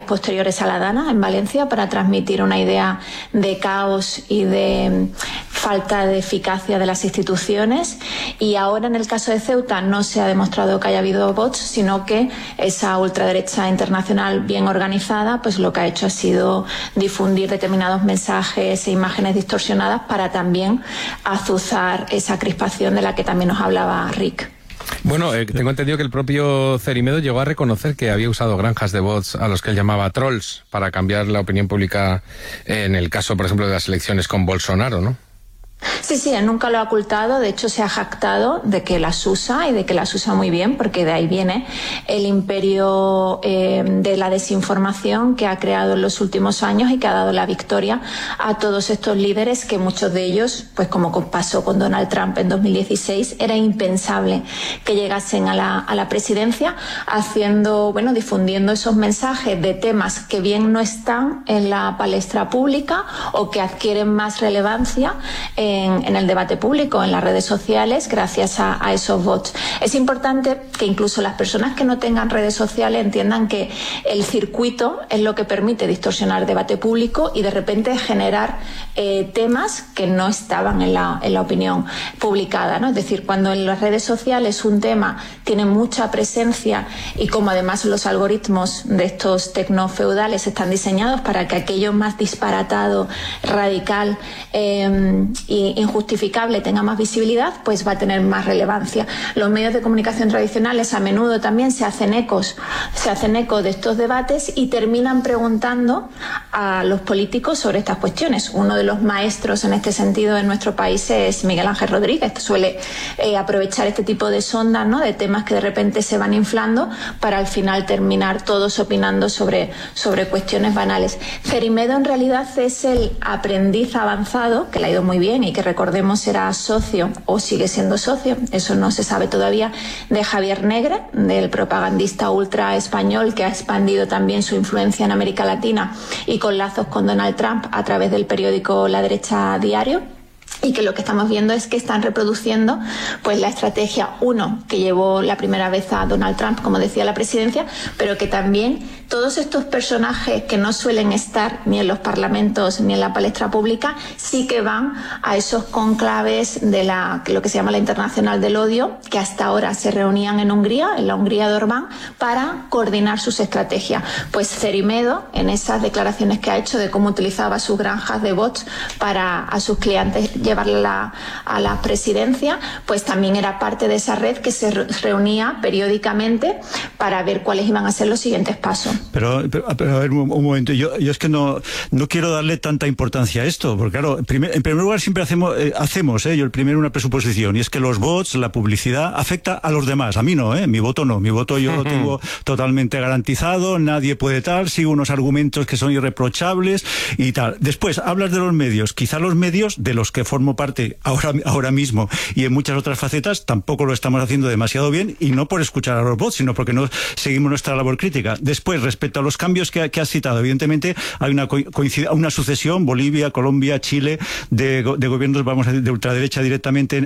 posteriores a la Dana, en Valencia, para transmitir una idea de caos y de falta de eficacia de las instituciones. Y ahora, en el caso de Ceuta, no se ha demostrado que haya habido bots, sino que esa ultraderecha internacional bien organizada, pues lo que ha hecho ha sido difundir determinados mensajes e imágenes distorsionadas para también azuzar esa crispación de la que también nos hablaba Rick. Bueno, tengo entendido que el propio Cerimedo llegó a reconocer que había usado granjas de bots a los que él llamaba trolls para cambiar la opinión pública en el caso, por ejemplo, de las elecciones con Bolsonaro, ¿no? Sí, él nunca lo ha ocultado, de hecho se ha jactado de que las usa y de que las usa muy bien, porque de ahí viene el imperio de la desinformación que ha creado en los últimos años y que ha dado la victoria a todos estos líderes, que muchos de ellos, pues como pasó con Donald Trump en 2016, era impensable que llegasen a la presidencia, difundiendo esos mensajes de temas que bien no están en la palestra pública o que adquieren más relevancia en el debate público, en las redes sociales, gracias a esos bots. Es importante que incluso las personas que no tengan redes sociales entiendan que el circuito es lo que permite distorsionar el debate público y de repente generar temas que no estaban en la opinión publicada, ¿no? Es decir, cuando en las redes sociales un tema tiene mucha presencia y como además los algoritmos de estos tecnofeudales están diseñados para que aquello más disparatado, radical y injustificable tenga más visibilidad, pues va a tener más relevancia. Los medios de comunicación tradicionales a menudo también se hacen eco de estos debates y terminan preguntando a los políticos sobre estas cuestiones. Uno de los maestros en este sentido en nuestro país es Miguel Ángel Rodríguez, que suele aprovechar este tipo de sondas, ¿no?, de temas que de repente se van inflando para al final terminar todos opinando sobre cuestiones banales. Cerimedo en realidad es el aprendiz avanzado, que le ha ido muy bien y que recordemos era socio o sigue siendo socio, eso no se sabe todavía, de Javier Negre, del propagandista ultra español que ha expandido también su influencia en América Latina y con lazos con Donald Trump a través del periódico La Derecha Diario. Y que lo que estamos viendo es que están reproduciendo pues la estrategia, que llevó la primera vez a Donald Trump, como decía, la presidencia, pero que también todos estos personajes que no suelen estar ni en los parlamentos ni en la palestra pública, sí que van a esos conclaves de lo que se llama la Internacional del Odio, que hasta ahora se reunían en Hungría, en la Hungría de Orbán, para coordinar sus estrategias. Pues Cerimedo, en esas declaraciones que ha hecho de cómo utilizaba sus granjas de bots para a sus clientes llevarla a la presidencia, pues también era parte de esa red que se reunía periódicamente para ver cuáles iban a ser los siguientes pasos. Pero a ver, un momento, yo es que no quiero darle tanta importancia a esto, porque claro, en primer lugar siempre hacemos yo el primero una presuposición, y es que los bots, la publicidad, afecta a los demás. A mí no, mi voto no, mi voto yo lo tengo totalmente garantizado, nadie puede sigo unos argumentos que son irreprochables y tal. Después, hablas de los medios, quizá los medios de los que formo parte ahora mismo y en muchas otras facetas tampoco lo estamos haciendo demasiado bien, y no por escuchar a los bots, sino porque no seguimos nuestra labor crítica. Después, respecto a los cambios que has citado, evidentemente hay una sucesión, Bolivia, Colombia, Chile, de gobiernos, vamos a decir, de ultraderecha directamente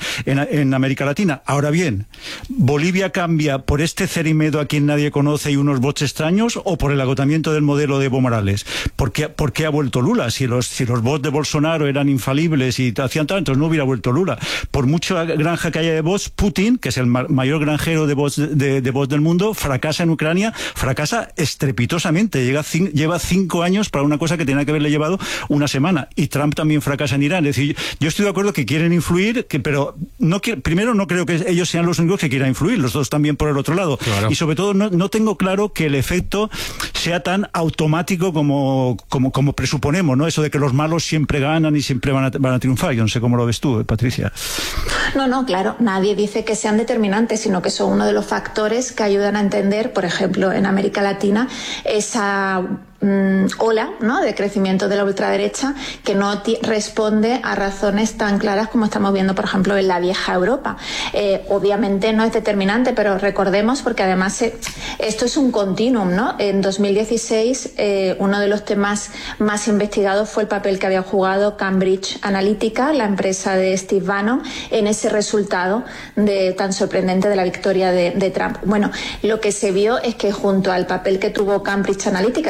en América Latina. Ahora bien, ¿Bolivia cambia por este Cerimedo a quien nadie conoce y unos bots extraños, o por el agotamiento del modelo de Evo Morales? ¿Por qué ha vuelto Lula? Si los bots de Bolsonaro eran infalibles y hacían tantos, no hubiera vuelto Lula. Por mucha granja que haya de bots, Putin, que es el mayor granjero de bots del mundo, fracasa en Ucrania, fracasa estrepitosamente. Lleva 5 años para una cosa que tenía que haberle llevado una semana. Y Trump también fracasa en Irán. Es decir, yo estoy de acuerdo que quieren influir, pero primero no creo que ellos sean los únicos que quieran influir, los dos también por el otro lado. Claro. Y sobre todo no tengo claro que el efecto sea tan automático como presuponemos, ¿no? Eso de que los malos siempre ganan y siempre van a triunfar. Yo no sé cómo lo ves tú, Patricia. No, claro, nadie dice que sean determinantes, sino que son uno de los factores que ayudan a entender, por ejemplo, en América Latina, esa ola, ¿no?, de crecimiento de la ultraderecha que no responde a razones tan claras como estamos viendo, por ejemplo, en la vieja Europa. Obviamente no es determinante, pero recordemos, porque además esto es un continuum, ¿no? En 2016 uno de los temas más investigados fue el papel que había jugado Cambridge Analytica, la empresa de Steve Bannon, en ese resultado tan sorprendente de la victoria de Trump. Bueno, lo que se vio es que junto al papel que tuvo Cambridge Analytica,